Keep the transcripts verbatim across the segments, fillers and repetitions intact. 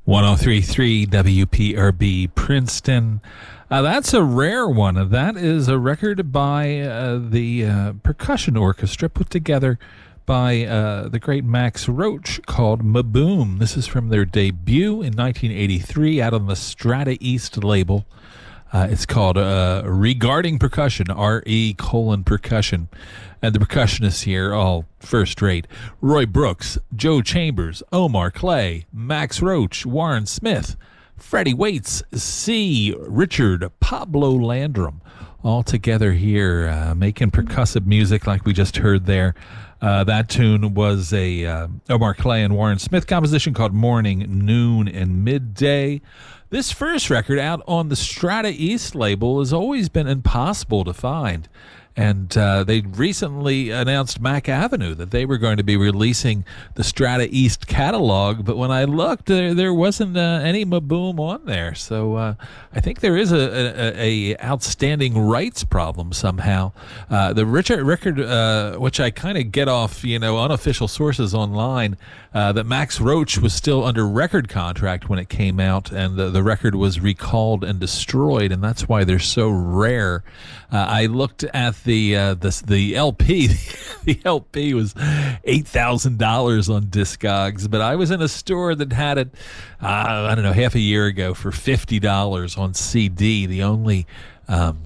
one oh three point three W P R B Princeton. Uh, that's a rare one. That is a record by uh, the uh, percussion orchestra put together by uh, the great Max Roach called Maboom. This is from their debut in nineteen eighty-three out on the Strata East label. Uh, it's called uh, Regarding Percussion, R E colon percussion. And the percussionists here, all first rate. Roy Brooks, Joe Chambers, Omar Clay, Max Roach, Warren Smith, Freddie Waits, C. Richard, Pablo Landrum, all together here uh, making percussive music like we just heard there. Uh, that tune was a uh, Omar Clay and Warren Smith composition called Morning, Noon, and Midday. This first record out on the Strata East label has always been impossible to find. And uh, they recently announced Mac Avenue that they were going to be releasing the Strata East catalog. But when I looked, there, there wasn't uh, any Maboom on there. So uh, I think there is a, a, a outstanding rights problem somehow. Uh, the Richard record, uh, which I kind of get off, you know, unofficial sources online, uh, that Max Roach was still under record contract when it came out, and the, the record was recalled and destroyed, and that's why they're so rare. Uh, I looked at the uh, the the L P. The L P was eight thousand dollars on Discogs, but I was in a store that had it, uh, I don't know, half a year ago for fifty dollars on C D. The only um,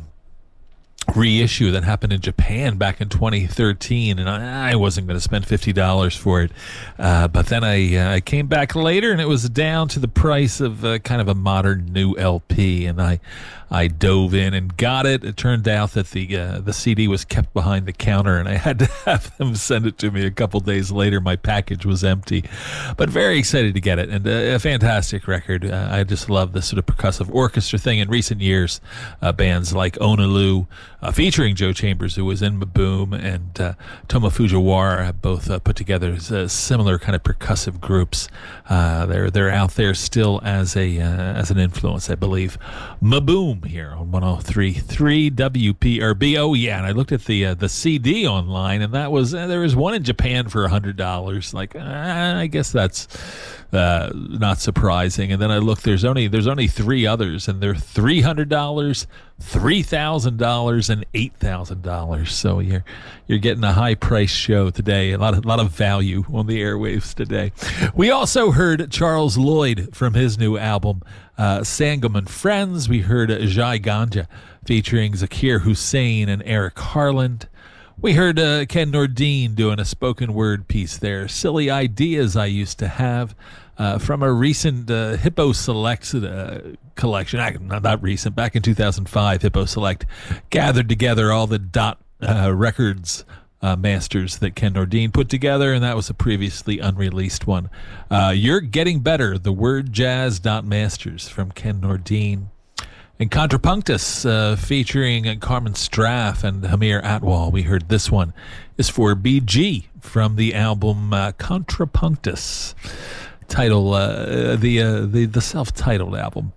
reissue that happened in Japan back in twenty thirteen, and I, I wasn't going to spend fifty dollars for it. Uh, but then I uh, I came back later, and it was down to the price of uh, kind of a modern new L P, and I I dove in and got it. It turned out that the uh, the C D was kept behind the counter, and I had to have them send it to me a couple days later. My package was empty, but very excited to get it, and uh, a fantastic record. Uh, I just love this sort of percussive orchestra thing. In recent years, uh, bands like Onalu, uh, featuring Joe Chambers, who was in Maboom, and uh, Toma Fujiwara have both uh, put together uh, similar kind of percussive groups. Uh, they're they're out there still as a uh, as an influence, I believe. Maboom here on one oh three point three W P R B. Oh yeah, and I looked at the uh, the C D online, and that was uh, there was one in Japan for a hundred dollars. Like uh, I guess that's uh, not surprising. And then I looked, there's only there's only three others, and they're three hundred dollars, three thousand dollars, and eight thousand dollars. So you're you're getting a high price show today. A lot of a lot of value on the airwaves today. We also heard Charles Lloyd from his new album, uh, Sangam and Friends. We heard uh, Jai Ganja featuring Zakir Hussain and Eric Harland. We heard uh, Ken Nordine doing a spoken word piece there. Silly Ideas I Used to Have, uh, from a recent uh, Hippo Select uh, collection. Not that recent, back in two thousand five, Hippo Select gathered together all the dot uh, records uh, masters that Ken Nordine put together, and that was a previously unreleased one. Uh, You're Getting Better, the Word Jazz dot masters from Ken Nordine. And Contrapunctus, uh, featuring Carmen Straff and Hamir Atwal. We heard this one is for B G from the album uh, Contrapunctus, title uh, the uh, the the self-titled album.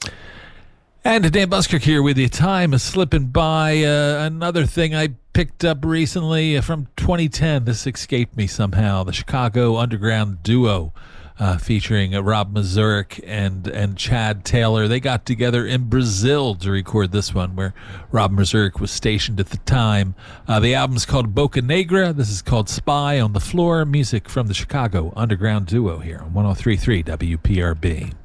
And Dan Buskirk here with you. Time is slipping by. Uh, another thing I picked up recently from twenty ten. This escaped me somehow. The Chicago Underground Duo. Uh, featuring uh, Rob Mazurek and and Chad Taylor. They got together in Brazil to record this one, where Rob Mazurek was stationed at the time. Uh, the album's called Boca Negra. This is called Spy on the Floor. Music from the Chicago Underground Duo here on one oh three point three W P R B.